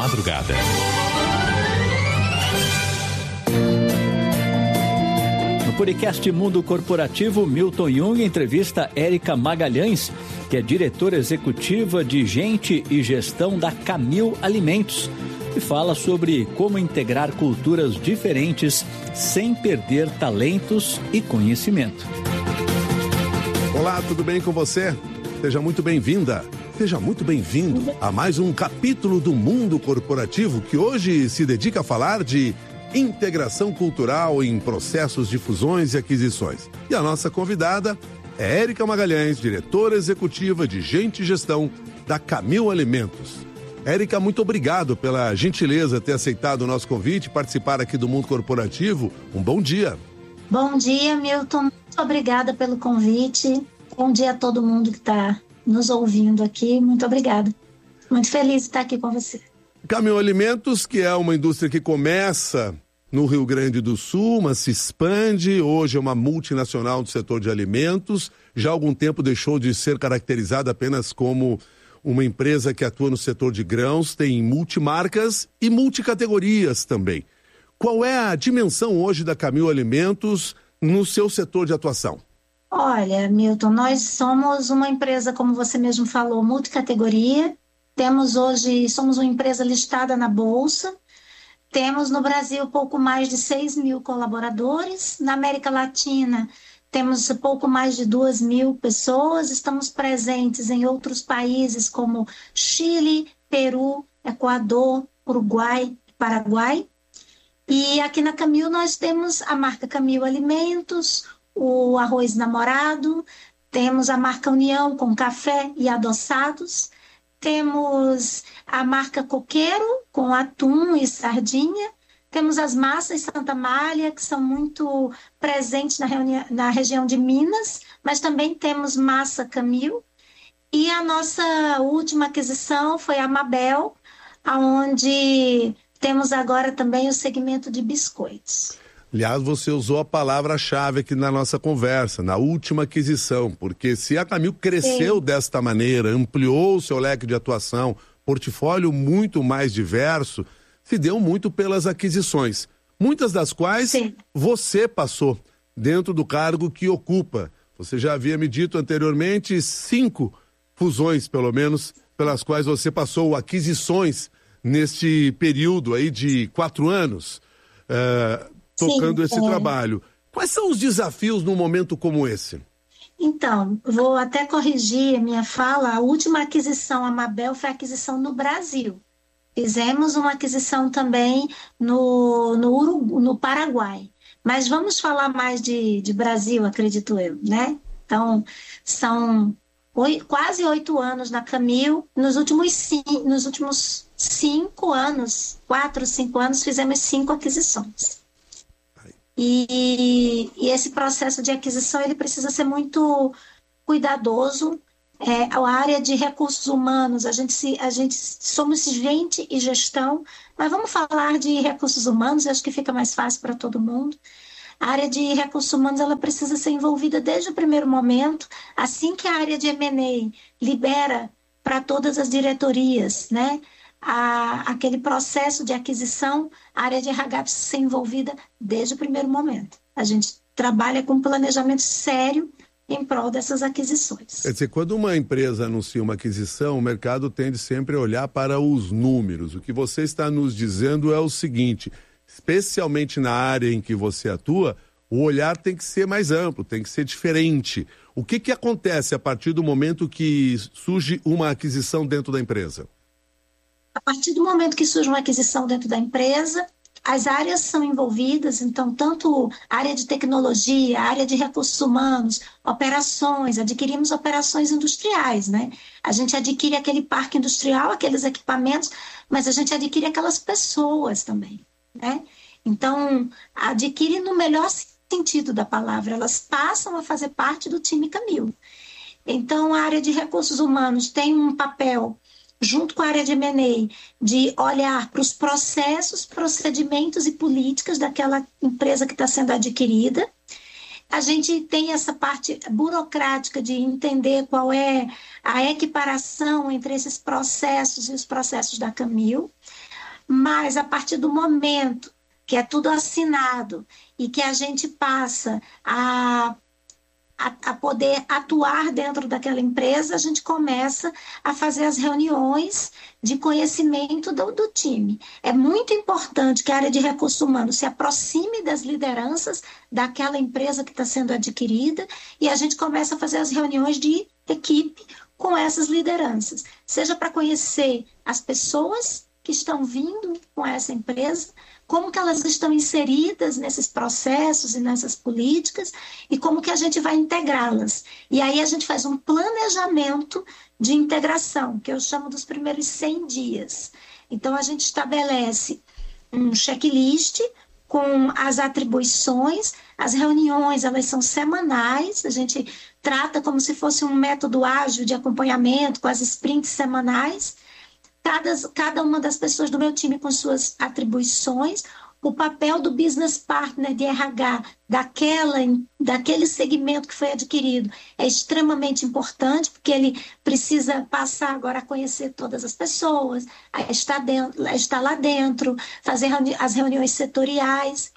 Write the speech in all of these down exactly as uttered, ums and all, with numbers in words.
madrugada. No podcast Mundo Corporativo, Milton Jung entrevista Érica Magalhães, que é diretora executiva de Gente e Gestão da Camil Alimentos, e fala sobre como integrar culturas diferentes sem perder talentos e conhecimento. Olá, tudo bem com você? Seja muito bem-vinda, seja muito bem-vindo a mais um capítulo do Mundo Corporativo, que hoje se dedica a falar de integração cultural em processos de fusões e aquisições. E a nossa convidada é Érica Magalhães, diretora executiva de Gente e Gestão da Camil Alimentos. Érica, muito obrigado pela gentileza de ter aceitado o nosso convite e participar aqui do Mundo Corporativo. Um bom dia. Bom dia, Milton. Muito obrigada pelo convite. Bom dia a todo mundo que está nos ouvindo aqui. Muito obrigada. Muito feliz de estar aqui com você. Camil Alimentos, que é uma indústria que começa no Rio Grande do Sul, mas se expande. Hoje é uma multinacional do setor de alimentos. Já há algum tempo deixou de ser caracterizada apenas como uma empresa que atua no setor de grãos. Tem multimarcas e multicategorias também. Qual é a dimensão hoje da Camil Alimentos no seu setor de atuação? Olha, Milton, nós somos uma empresa, como você mesmo falou, multicategoria. Temos hoje, somos uma empresa listada na Bolsa. Temos no Brasil pouco mais de seis mil colaboradores. Na América Latina, temos pouco mais de duas mil pessoas. Estamos presentes em outros países como Chile, Peru, Equador, Uruguai, Paraguai. E aqui na Camil nós temos a marca Camil Alimentos, o Arroz Namorado, temos a marca União com café e adoçados, temos a marca Coqueiro com atum e sardinha, temos as massas Santa Amália, que são muito presentes na, reuni- na região de Minas, mas também temos massa Camil. E a nossa última aquisição foi a Mabel, onde temos agora também o segmento de biscoitos. Aliás, você usou a palavra-chave aqui na nossa conversa, na última aquisição, porque se a Camil cresceu Sim. desta maneira, ampliou o seu leque de atuação, portfólio muito mais diverso, se deu muito pelas aquisições, muitas das quais Sim. você passou dentro do cargo que ocupa. Você já havia me dito anteriormente cinco fusões, pelo menos, pelas quais você passou, aquisições neste período aí de quatro anos. Uh, tocando Sim, esse é. trabalho. Quais são os desafios num momento como esse? Então, vou até corrigir a minha fala. A última aquisição, a Mabel, foi a aquisição no Brasil. Fizemos uma aquisição também no, no, Urugu, no Paraguai. Mas vamos falar mais de, de Brasil, acredito eu, né? Então, são oito, quase oito anos na Camil. Nos últimos, cinco, nos últimos cinco anos, quatro, cinco anos, fizemos cinco aquisições. E, e esse processo de aquisição ele precisa ser muito cuidadoso. É, a área de recursos humanos, a gente, se, a gente somos gente e gestão, mas vamos falar de recursos humanos, acho que fica mais fácil para todo mundo. A área de recursos humanos ela precisa ser envolvida desde o primeiro momento, assim que a área de M and A libera para todas as diretorias, né? A, aquele processo de aquisição, a área de R H precisa ser envolvida desde o primeiro momento. A gente trabalha com planejamento sério em prol dessas aquisições. Quer dizer, quando uma empresa anuncia uma aquisição, o mercado tende sempre a olhar para os números. O que você está nos dizendo é o seguinte, especialmente na área em que você atua, o olhar tem que ser mais amplo, tem que ser diferente. O que, que acontece a partir do momento que surge uma aquisição dentro da empresa? A partir do momento que surge uma aquisição dentro da empresa, as áreas são envolvidas, então, tanto a área de tecnologia, a área de recursos humanos, operações, adquirimos operações industriais, né? A gente adquire aquele parque industrial, aqueles equipamentos, mas a gente adquire aquelas pessoas também, né? Então, adquire no melhor sentido da palavra, elas passam a fazer parte do time Camil. Então, a área de recursos humanos tem um papel junto com a área de M and A, de olhar para os processos, procedimentos e políticas daquela empresa que está sendo adquirida. A gente tem essa parte burocrática de entender qual é a equiparação entre esses processos e os processos da Camil. Mas a partir do momento que é tudo assinado e que a gente passa a, a, a poder atuar dentro daquela empresa, a gente começa a fazer as reuniões de conhecimento do, do time. É muito importante que a área de recursos humanos se aproxime das lideranças daquela empresa que está sendo adquirida e a gente começa a fazer as reuniões de equipe com essas lideranças, seja para conhecer as pessoas que estão vindo com essa empresa, como que elas estão inseridas nesses processos e nessas políticas e como que a gente vai integrá-las. E aí a gente faz um planejamento de integração, que eu chamo dos primeiros cem dias. Então a gente estabelece um checklist com as atribuições, as reuniões, elas são semanais, a gente trata como se fosse um método ágil de acompanhamento com as sprints semanais. Cada, cada uma das pessoas do meu time com suas atribuições, o papel do business partner de R H daquela, daquele segmento que foi adquirido é extremamente importante, porque ele precisa passar agora a conhecer todas as pessoas, a estar, dentro, a estar lá dentro, fazer reuni- as reuniões setoriais.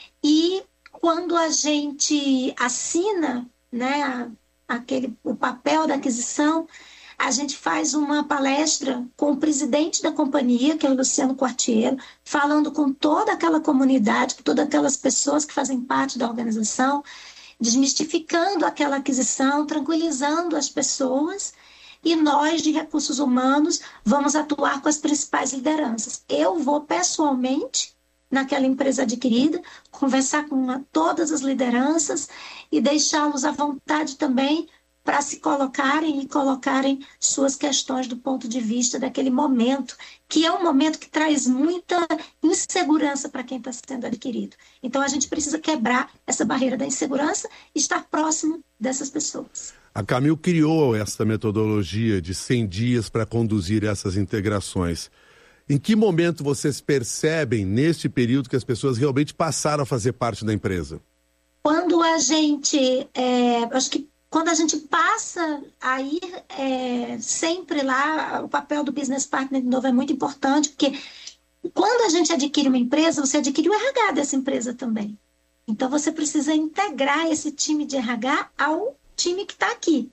E quando a gente assina, né, aquele, o papel da aquisição, a gente faz uma palestra com o presidente da companhia, que é o Luciano Quartiero, falando com toda aquela comunidade, com todas aquelas pessoas que fazem parte da organização, desmistificando aquela aquisição, tranquilizando as pessoas, e nós, de recursos humanos, vamos atuar com as principais lideranças. Eu vou pessoalmente naquela empresa adquirida, conversar com uma, todas as lideranças e deixá-los à vontade também para se colocarem e colocarem suas questões do ponto de vista daquele momento, que é um momento que traz muita insegurança para quem está sendo adquirido. Então, a gente precisa quebrar essa barreira da insegurança e estar próximo dessas pessoas. A Camil criou essa metodologia de cem dias para conduzir essas integrações. Em que momento vocês percebem, neste período, que as pessoas realmente passaram a fazer parte da empresa? Quando a gente... É, acho que Quando a gente passa a ir é, sempre lá, o papel do business partner, de novo, é muito importante, porque quando a gente adquire uma empresa, você adquire o R H dessa empresa também. Então, você precisa integrar esse time de R H ao time que está aqui.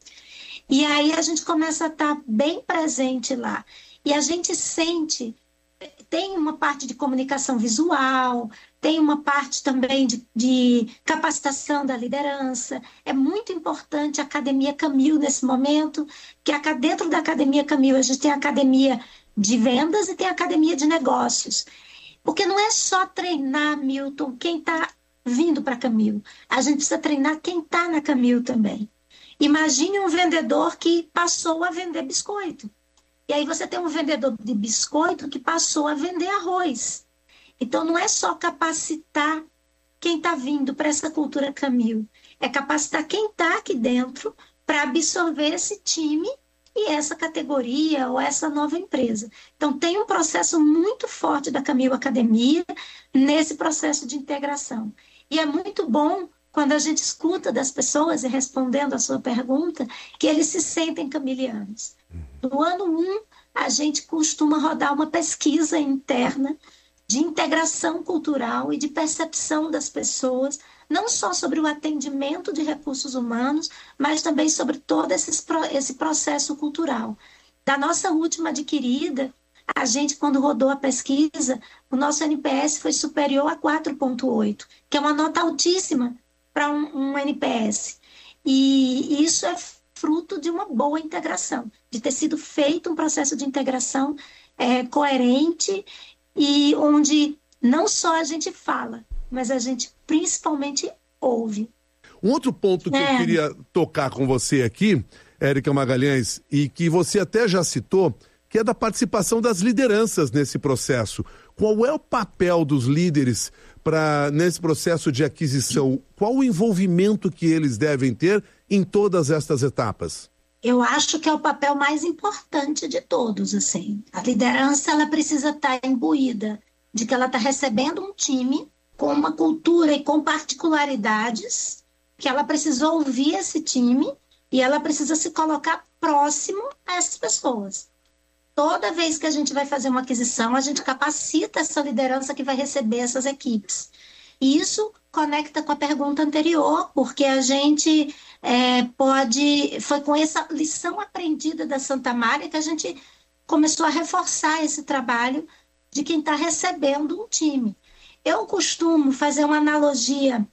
E aí, a gente começa a estar bem presente lá. E a gente sente... Tem uma parte de comunicação visual, tem uma parte também de, de capacitação da liderança. É muito importante a Academia Camil nesse momento, que a, dentro da Academia Camil a gente tem a Academia de Vendas e tem a Academia de Negócios. Porque não é só treinar, Milton, quem está vindo para a Camil. A gente precisa treinar quem está na Camil também. Imagine um vendedor que passou a vender biscoito. E aí você tem um vendedor de biscoito que passou a vender arroz. Então, não é só capacitar quem está vindo para essa cultura Camil, é capacitar quem está aqui dentro para absorver esse time e essa categoria ou essa nova empresa. Então, tem um processo muito forte da Camil Academia nesse processo de integração. E é muito bom quando a gente escuta das pessoas, e respondendo a sua pergunta, que eles se sentem camilianos. No ano um, a gente costuma rodar uma pesquisa interna de integração cultural e de percepção das pessoas, não só sobre o atendimento de recursos humanos, mas também sobre todo esse, esse processo cultural. Da nossa última adquirida, a gente, quando rodou a pesquisa, o nosso N P S foi superior a quatro ponto oito, que é uma nota altíssima para um, um N P S. E isso é fruto de uma boa integração, de ter sido feito um processo de integração é, coerente e onde não só a gente fala, mas a gente principalmente ouve. Um outro ponto que é. eu queria tocar com você aqui, Érica Magalhães, e que você até já citou, que é da participação das lideranças nesse processo. Qual é o papel dos líderes para nesse processo de aquisição? Qual o envolvimento que eles devem ter em todas estas etapas? Eu acho que é o papel mais importante de todos, assim. A liderança, ela precisa estar imbuída de que ela está recebendo um time com uma cultura e com particularidades, que ela precisa ouvir esse time e ela precisa se colocar próximo a essas pessoas. toda vez que a gente vai fazer uma aquisição, a gente capacita essa liderança que vai receber essas equipes. E isso conecta com a pergunta anterior, porque a gente é, pode... Foi com essa lição aprendida da Santa Amália que a gente começou a reforçar esse trabalho de quem está recebendo um time. Eu costumo fazer uma analogia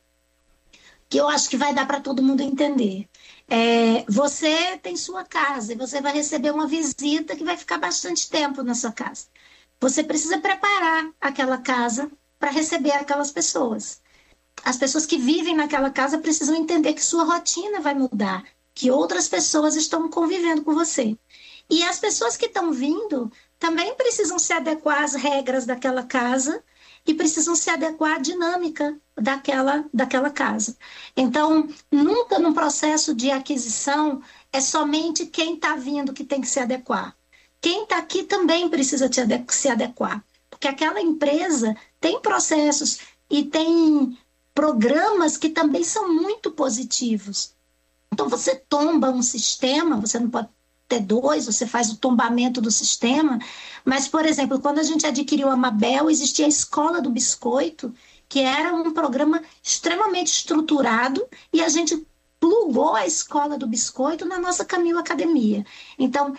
que eu acho que vai dar para todo mundo entender. É, você tem sua casa e você vai receber uma visita que vai ficar bastante tempo na sua casa. Você precisa preparar aquela casa para receber aquelas pessoas. As pessoas que vivem naquela casa precisam entender que sua rotina vai mudar, que outras pessoas estão convivendo com você. E as pessoas que estão vindo também precisam se adequar às regras daquela casa e precisam se adequar à dinâmica daquela, daquela casa. Então, nunca no processo de aquisição é somente quem está vindo que tem que se adequar. Quem está aqui também precisa te ade- se adequar, porque aquela empresa tem processos e tem programas que também são muito positivos. Então, você tomba um sistema, você não pode ter dois, você faz o tombamento do sistema, mas, por exemplo, quando a gente adquiriu a Mabel, existia a Escola do Biscoito, que era um programa extremamente estruturado, e a gente plugou a Escola do Biscoito na nossa Camil Academia. Então,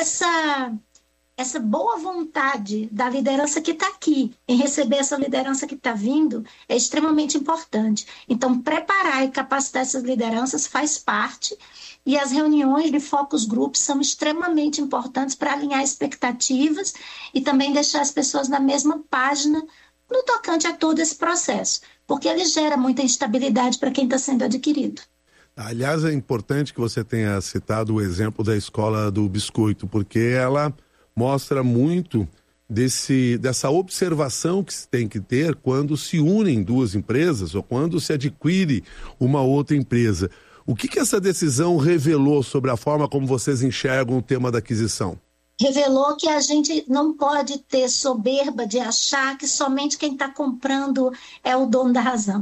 essa, essa boa vontade da liderança que está aqui, em receber essa liderança que está vindo, é extremamente importante. Então, preparar e capacitar essas lideranças faz parte, e as reuniões de focus groups são extremamente importantes para alinhar expectativas e também deixar as pessoas na mesma página no tocante a todo esse processo, porque ele gera muita instabilidade para quem está sendo adquirido. Aliás, é importante que você tenha citado o exemplo da Escola do Biscoito, porque ela mostra muito desse, dessa observação que se tem que ter quando se unem duas empresas ou quando se adquire uma outra empresa. O que que essa decisão revelou sobre a forma como vocês enxergam o tema da aquisição? Revelou que a gente não pode ter soberba de achar que somente quem está comprando é o dono da razão.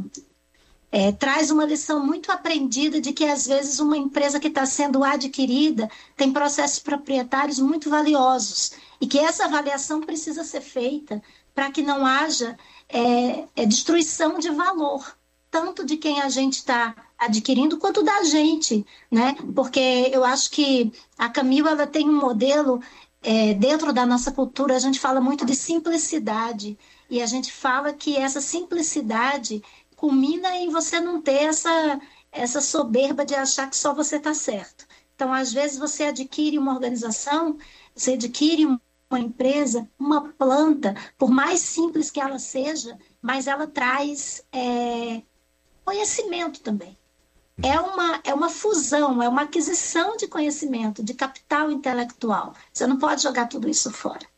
É, traz uma lição muito aprendida de que, às vezes, uma empresa que está sendo adquirida tem processos proprietários muito valiosos e que essa avaliação precisa ser feita para que não haja é, é, destruição de valor, tanto de quem a gente está adquirindo quanto da gente, né? Porque eu acho que a Camil, ela tem um modelo, é, dentro da nossa cultura, a gente fala muito de simplicidade, e a gente fala que essa simplicidade culmina em você não ter essa, essa soberba de achar que só você está certo. Então, às vezes, você adquire uma organização, você adquire uma empresa, uma planta, por mais simples que ela seja, mas ela traz é, conhecimento também. É uma, é uma fusão, é uma aquisição de conhecimento, de capital intelectual. Você não pode jogar tudo isso fora.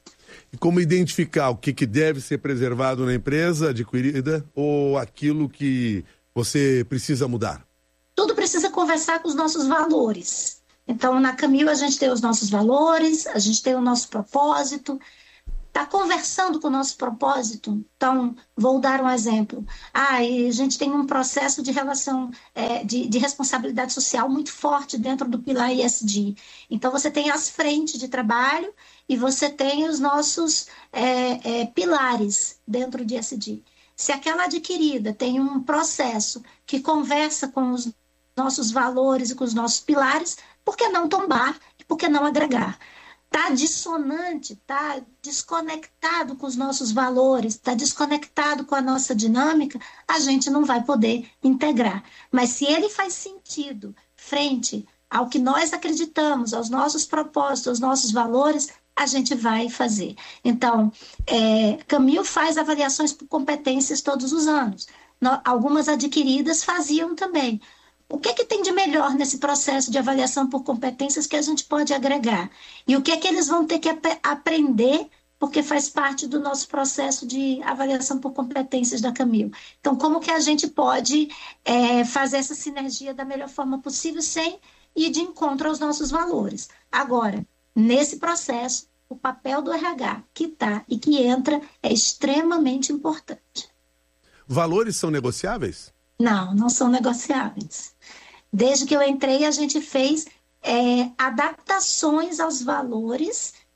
E como identificar o que, que deve ser preservado na empresa adquirida ou aquilo que você precisa mudar? Tudo precisa conversar com os nossos valores. Então, na Camil, a gente tem os nossos valores, a gente tem o nosso propósito. Está conversando com o nosso propósito? Então, vou dar um exemplo. Ah, e a gente tem um processo de relação, é, de, de responsabilidade social muito forte dentro do pilar E S G. Então, você tem as frentes de trabalho e você tem os nossos é, é, pilares dentro de E S G. Se aquela adquirida tem um processo que conversa com os nossos valores e com os nossos pilares, por que não tombar e por que não agregar? Está dissonante, está desconectado com os nossos valores, está desconectado com a nossa dinâmica, a gente não vai poder integrar. Mas se ele faz sentido frente ao que nós acreditamos, aos nossos propósitos, aos nossos valores, a gente vai fazer. Então, é, Camil faz avaliações por competências todos os anos. No, algumas adquiridas faziam também. O que é que tem de melhor nesse processo de avaliação por competências que a gente pode agregar? E o que é que eles vão ter que ap- aprender, porque faz parte do nosso processo de avaliação por competências da Camil. Então, como que a gente pode é, fazer essa sinergia da melhor forma possível sem ir de encontro aos nossos valores? Agora, nesse processo, o papel do R H que está e que entra é extremamente importante. Valores são negociáveis? Não, não são negociáveis. Desde que eu entrei, a gente fez é, adaptações aos valores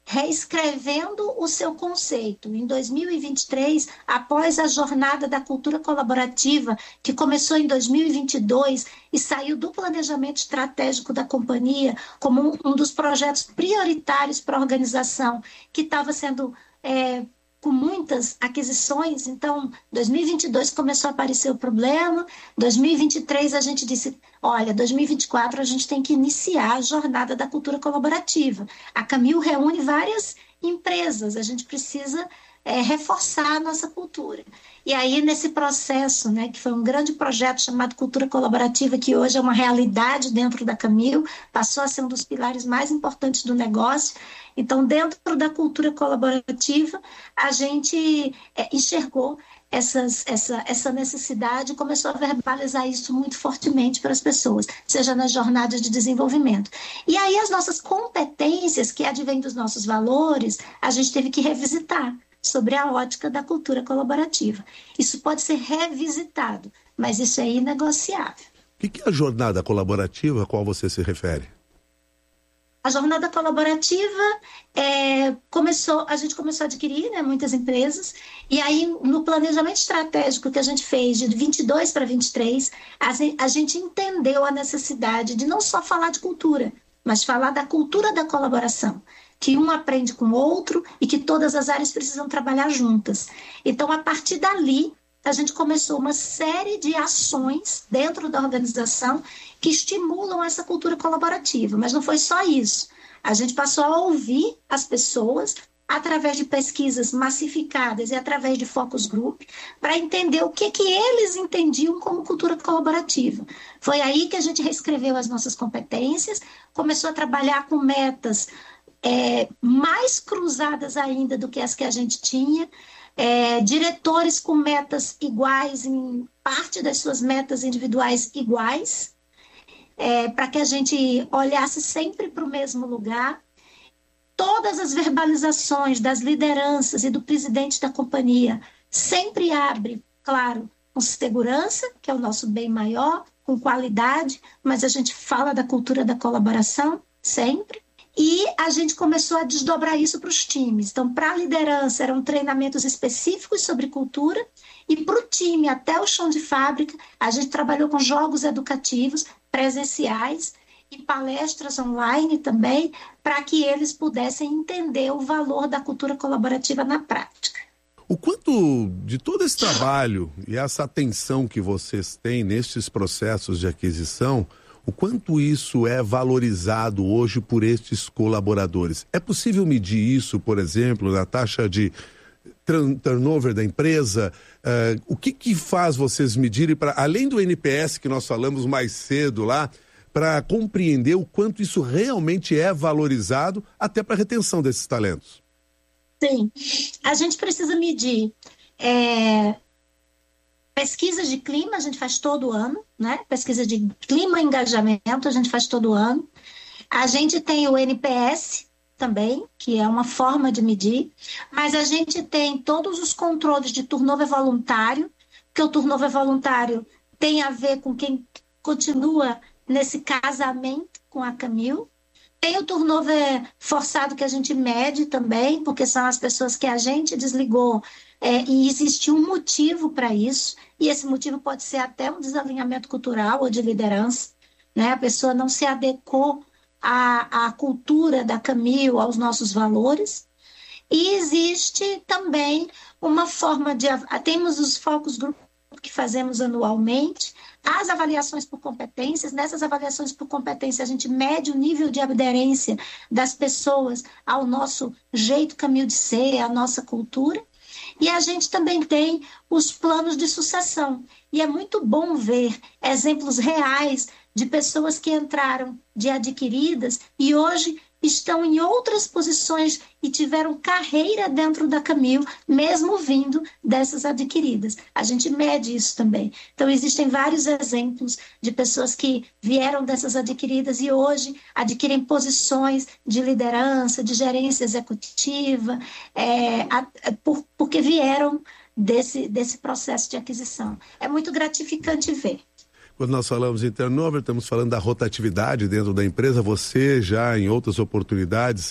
reescrevendo o seu conceito. Em dois mil e vinte e três, após a Jornada da Cultura Colaborativa, que começou em dois mil e vinte e dois e saiu do planejamento estratégico da companhia como um, um dos projetos prioritários para a organização, que estava sendo... É, com muitas aquisições. Então, dois mil e vinte e dois começou a aparecer o problema, dois mil e vinte e três a gente disse, olha, dois mil e vinte e quatro a gente tem que iniciar a Jornada da Cultura Colaborativa. A Camil reúne várias empresas, a gente precisa é, reforçar a nossa cultura. E aí, nesse processo, né, que foi um grande projeto chamado Cultura Colaborativa, que hoje é uma realidade dentro da Camil, passou a ser um dos pilares mais importantes do negócio. Então, dentro da cultura colaborativa, a gente é, enxergou essas, essa, essa necessidade e começou a verbalizar isso muito fortemente para as pessoas, seja nas jornadas de desenvolvimento. E aí, as nossas competências, que advêm dos nossos valores, a gente teve que revisitar sobre a ótica da cultura colaborativa. Isso pode ser revisitado, mas isso é inegociável. O que é a jornada colaborativa a qual você se refere? A jornada colaborativa é, começou, a gente começou a adquirir, né, muitas empresas, e aí no planejamento estratégico que a gente fez de vinte e dois para vinte e três, a, a gente entendeu a necessidade de não só falar de cultura, mas falar da cultura da colaboração, que um aprende com o outro e que todas as áreas precisam trabalhar juntas. Então, a partir dali, a gente começou uma série de ações dentro da organização que estimulam essa cultura colaborativa. Mas não foi só isso. A gente passou a ouvir as pessoas através de pesquisas massificadas e através de focus group para entender o que, que eles entendiam como cultura colaborativa. Foi aí que a gente reescreveu as nossas competências, começou a trabalhar com metas é, mais cruzadas ainda do que as que a gente tinha, É, diretores com metas iguais, em parte das suas metas individuais iguais, é, para que a gente olhasse sempre para o mesmo lugar. Todas as verbalizações das lideranças e do presidente da companhia sempre abre, claro, com segurança, que é o nosso bem maior, com qualidade, mas a gente fala da cultura da colaboração sempre. E a gente começou a desdobrar isso para os times. Então, para a liderança, eram treinamentos específicos sobre cultura. E para o time, até o chão de fábrica, a gente trabalhou com jogos educativos presenciais e palestras online também, para que eles pudessem entender o valor da cultura colaborativa na prática. O quanto de todo esse trabalho e essa atenção que vocês têm nestes processos de aquisição, o quanto isso é valorizado hoje por estes colaboradores? É possível medir isso, por exemplo, na taxa de turnover da empresa? Uh, o que, que faz vocês medirem, pra, além do N P S que nós falamos mais cedo lá, para compreender o quanto isso realmente é valorizado, até para a retenção desses talentos? Sim, a gente precisa medir... É... Pesquisa de clima a gente faz todo ano, né? Pesquisa de clima e engajamento a gente faz todo ano. A gente tem o N P S também, que é uma forma de medir, mas a gente tem todos os controles de turnover voluntário, que o turnover voluntário tem a ver com quem continua nesse casamento com a Camil. Tem o turnover forçado que a gente mede também, porque são as pessoas que a gente desligou é, e existe um motivo para isso, e esse motivo pode ser até um desalinhamento cultural ou de liderança, né? A pessoa não se adequou à, à cultura da Camil, aos nossos valores. E existe também uma forma de... Temos os focus group que fazemos anualmente, as avaliações por competências. Nessas avaliações por competência, a gente mede o nível de aderência das pessoas ao nosso jeito Camil de ser, à nossa cultura. E a gente também tem os planos de sucessão. E é muito bom ver exemplos reais de pessoas que entraram de adquiridas e hoje estão em outras posições e tiveram carreira dentro da Camil, mesmo vindo dessas adquiridas. A gente mede isso também. Então, existem vários exemplos de pessoas que vieram dessas adquiridas e hoje adquirem posições de liderança, de gerência executiva, é, a, por, porque vieram desse, desse processo de aquisição. É muito gratificante ver. Quando nós falamos em turnover, estamos falando da rotatividade dentro da empresa. Você já, em outras oportunidades,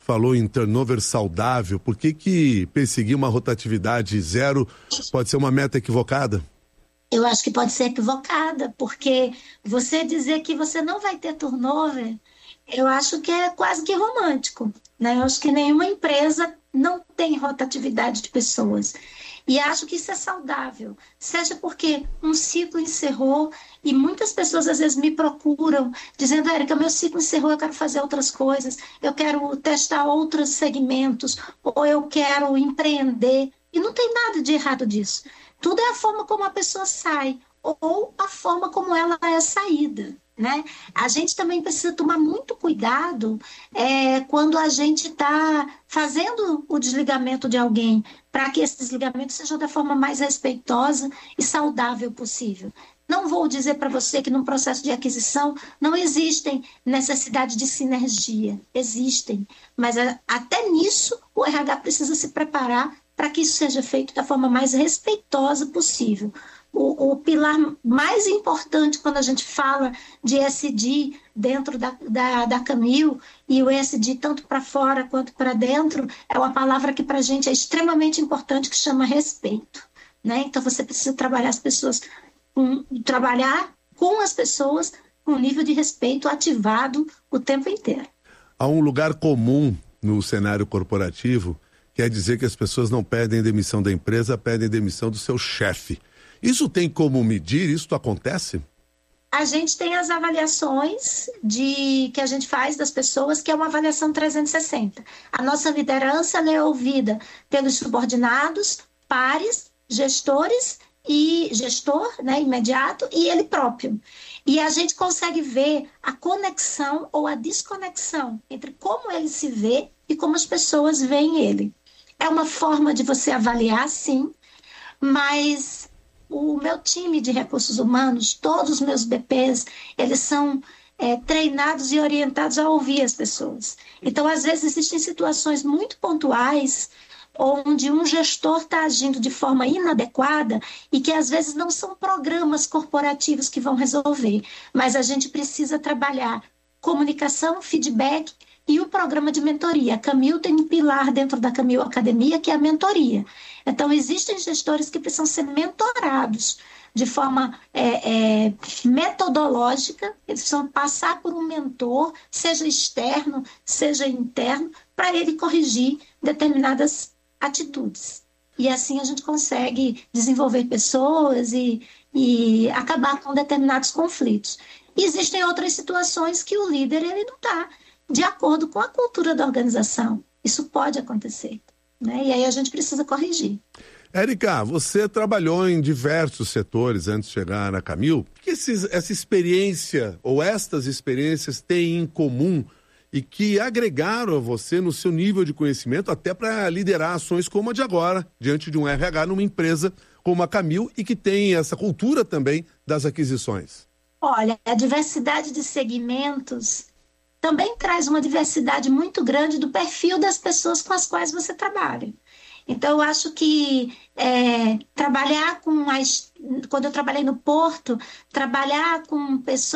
falou em turnover saudável. Por que que perseguir uma rotatividade zero pode ser uma meta equivocada? Eu acho que pode ser equivocada, porque você dizer que você não vai ter turnover, eu acho que é quase que romântico, né? Eu acho que nenhuma empresa não tem rotatividade de pessoas. E acho que isso é saudável, seja porque um ciclo encerrou e muitas pessoas às vezes me procuram dizendo: Érica, meu ciclo encerrou, eu quero fazer outras coisas, eu quero testar outros segmentos, ou eu quero empreender. E não tem nada de errado disso. Tudo é a forma como a pessoa sai ou a forma como ela é saída, né? A gente também precisa tomar muito cuidado é, quando a gente está fazendo o desligamento de alguém, para que esse desligamento seja da forma mais respeitosa e saudável possível. Não vou dizer para você que num processo de aquisição não existem necessidades de sinergia, existem, mas a, até nisso o R H precisa se preparar para que isso seja feito da forma mais respeitosa possível. O, o pilar mais importante quando a gente fala de E S G dentro da, da, da Camil, e o E S G tanto para fora quanto para dentro, é uma palavra que para a gente é extremamente importante, que chama respeito, né? Então você precisa trabalhar as pessoas, com, trabalhar com as pessoas com um nível de respeito ativado o tempo inteiro. Há um lugar comum no cenário corporativo, quer dizer que as pessoas não pedem demissão da empresa, pedem demissão do seu chefe. Isso tem como medir? Isso acontece? A gente tem as avaliações de, que a gente faz das pessoas, que é uma avaliação trezentos e sessenta. A nossa liderança ela é ouvida pelos subordinados, pares, gestores e gestor, né, imediato, e ele próprio. E a gente consegue ver a conexão ou a desconexão entre como ele se vê e como as pessoas veem ele. É uma forma de você avaliar, sim, mas o meu time de recursos humanos, todos os meus B Ps, eles são é, treinados e orientados a ouvir as pessoas. Então, às vezes, existem situações muito pontuais onde um gestor está agindo de forma inadequada e que, às vezes, não são programas corporativos que vão resolver, mas a gente precisa trabalhar comunicação, feedback e o programa de mentoria. A Camil tem um pilar dentro da Camil Academia, que é a mentoria. Então, existem gestores que precisam ser mentorados de forma é, é, metodológica, eles precisam passar por um mentor, seja externo, seja interno, para ele corrigir determinadas atitudes. E assim a gente consegue desenvolver pessoas e, e acabar com determinados conflitos. E existem outras situações que o líder ele não está de acordo com a cultura da organização. Isso pode acontecer, né? E aí a gente precisa corrigir. Érica, você trabalhou em diversos setores antes de chegar na Camil. O que esses, essa experiência ou estas experiências têm em comum e que agregaram a você no seu nível de conhecimento até para liderar ações como a de agora, diante de um R H numa empresa como a Camil e que tem essa cultura também das aquisições? Olha, a diversidade de segmentos também traz uma diversidade muito grande do perfil das pessoas com as quais você trabalha. Então, eu acho que é, trabalhar com as... Quando eu trabalhei no Porto, trabalhar com pessoas